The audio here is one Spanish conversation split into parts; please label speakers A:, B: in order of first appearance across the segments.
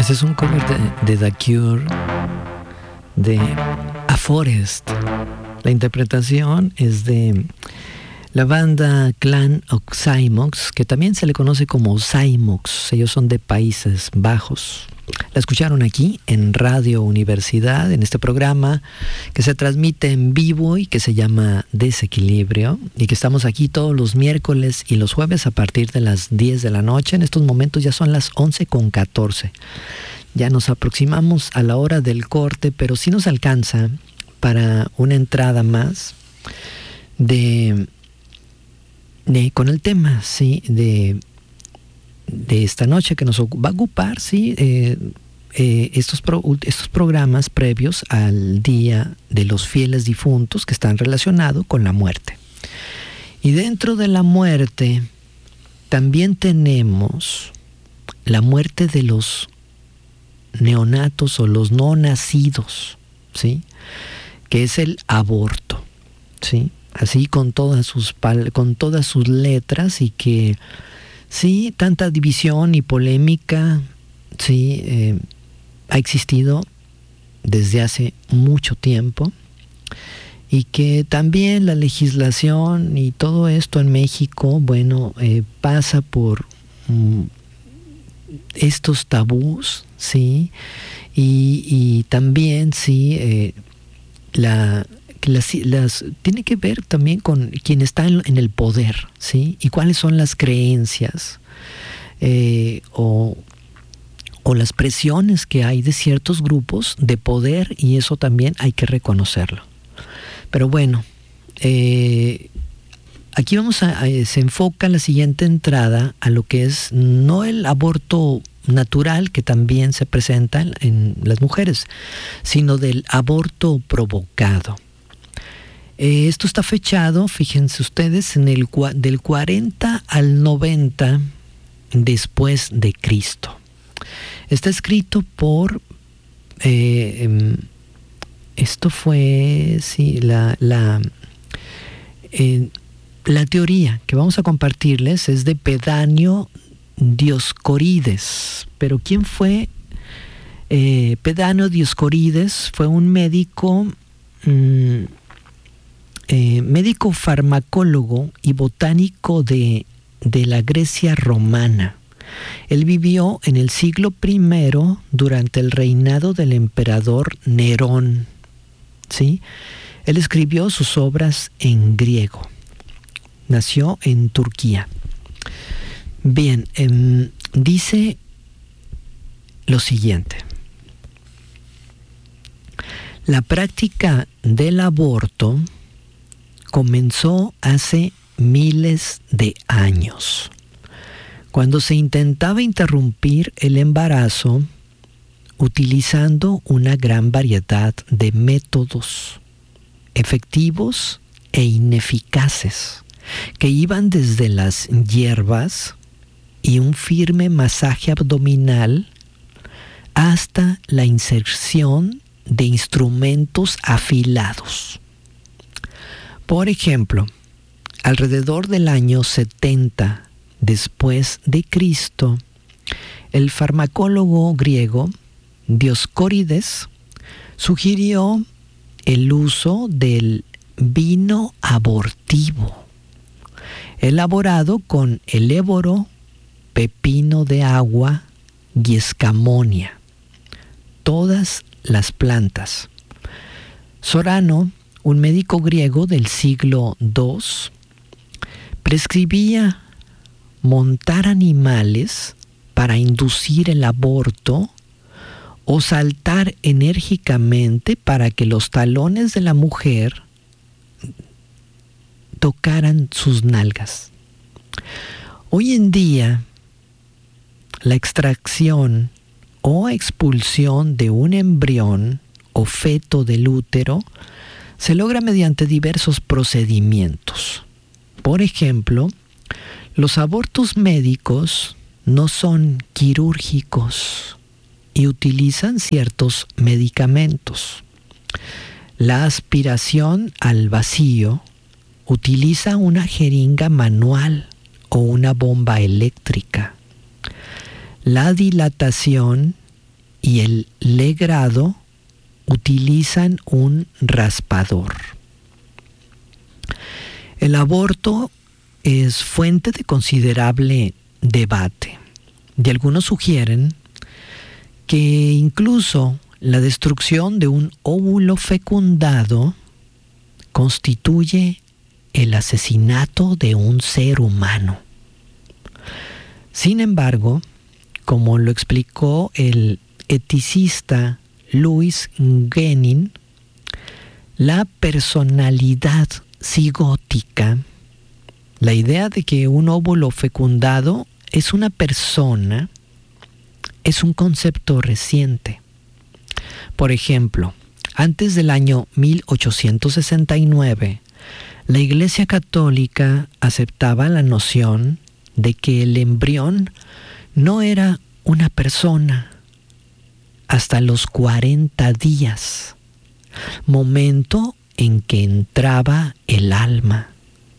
A: Este es un cover de The Cure, de A Forest. La interpretación es de la banda Clan Oxymox, que también se le conoce como Cymox. Ellos son de Países Bajos. La escucharon aquí en Radio Universidad, en este programa que se transmite en vivo y que se llama Desequilibrio, y que estamos aquí todos los miércoles y los jueves a partir de las 10 de la noche. En estos momentos ya son las 11:14. Ya nos aproximamos a la hora del corte, pero sí nos alcanza para una entrada más con el tema, sí, de esta noche que nos va a ocupar, sí, estos programas previos al Día de los Fieles Difuntos, que están relacionados con la muerte. Y dentro de la muerte también tenemos la muerte de los neonatos o los no nacidos, ¿sí? Que es el aborto, ¿sí? Así con todas sus letras, y que sí, tanta división y polémica, sí, ha existido desde hace mucho tiempo, y que también la legislación y todo esto en México, bueno, pasa por estos tabús, sí, y también sí, tiene que ver también con quien está en el poder, ¿sí? Y cuáles son las creencias o las presiones que hay de ciertos grupos de poder, y eso también hay que reconocerlo. Pero bueno, aquí se enfoca la siguiente entrada a lo que es no el aborto natural, que también se presenta en las mujeres, sino del aborto provocado. Esto está fechado, fíjense ustedes, del 40 al 90 después de Cristo. Está escrito por esto fue, sí, la teoría que vamos a compartirles es de Pedáneo Dioscorides. Pero ¿quién fue Pedáneo Dioscorides? Fue un médico farmacólogo y botánico de la Grecia romana. Él vivió en el siglo I durante el reinado del emperador Nerón, ¿sí? Él escribió sus obras en griego. Nació en Turquía. Bien, dice lo siguiente: la práctica del aborto comenzó hace miles de años, cuando se intentaba interrumpir el embarazo utilizando una gran variedad de métodos efectivos e ineficaces, que iban desde las hierbas y un firme masaje abdominal hasta la inserción de instrumentos afilados. Por ejemplo, alrededor del año 70 después de Cristo, el farmacólogo griego Dioscórides sugirió el uso del vino abortivo, elaborado con el éboro, pepino de agua y escamonia, todas las plantas. Sorano, un médico griego del siglo II, prescribía montar animales para inducir el aborto o saltar enérgicamente para que los talones de la mujer tocaran sus nalgas. Hoy en día, la extracción o expulsión de un embrión o feto del útero se logra mediante diversos procedimientos. Por ejemplo, los abortos médicos no son quirúrgicos y utilizan ciertos medicamentos. La aspiración al vacío utiliza una jeringa manual o una bomba eléctrica. La dilatación y el legrado utilizan un raspador. El aborto es fuente de considerable debate, y algunos sugieren que incluso la destrucción de un óvulo fecundado constituye el asesinato de un ser humano. Sin embargo, como lo explicó el eticista Louis Genin, la personalidad cigótica, la idea de que un óvulo fecundado es una persona, es un concepto reciente. Por ejemplo, antes del año 1869, la Iglesia Católica aceptaba la noción de que el embrión no era una persona hasta los 40 días, momento en que entraba el alma.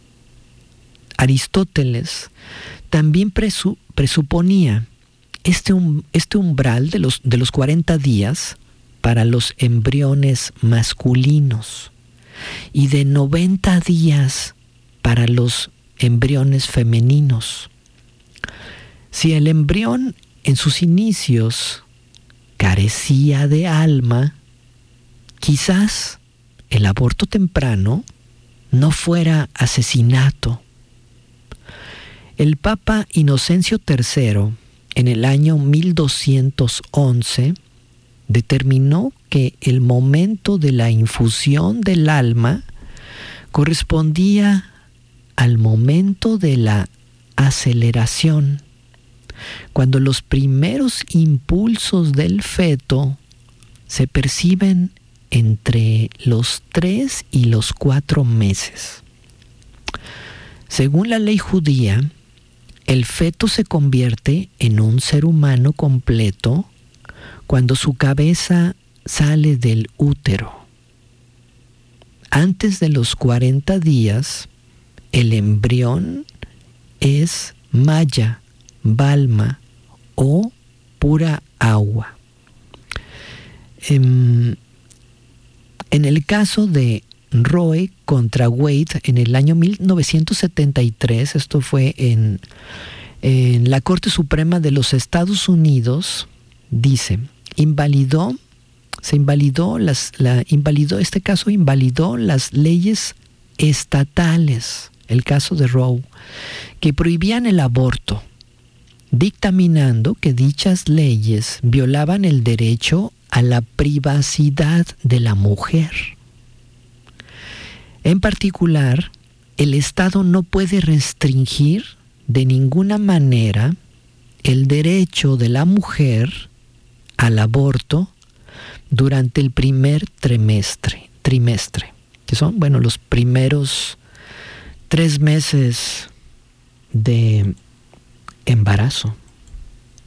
A: Aristóteles también presuponía este umbral de los 40 días para los embriones masculinos y de 90 días para los embriones femeninos. Si el embrión en sus inicios carecía de alma, quizás el aborto temprano no fuera asesinato. El Papa Inocencio III, en el año 1211, determinó que el momento de la infusión del alma correspondía al momento de la aceleración, cuando los primeros impulsos del feto se perciben entre los 3 y los 4 meses. Según la ley judía, el feto se convierte en un ser humano completo cuando su cabeza sale del útero. Antes de los 40 días, el embrión es maya, balma o pura agua. En el caso de Roe contra Wade en el año 1973, esto fue en la Corte Suprema de los Estados Unidos, dice, este caso invalidó las leyes estatales, el caso de Roe, que prohibían el aborto, dictaminando que dichas leyes violaban el derecho a la privacidad de la mujer. En particular, el Estado no puede restringir de ninguna manera el derecho de la mujer al aborto durante el primer trimestre, que son, los primeros 3 meses de embarazo.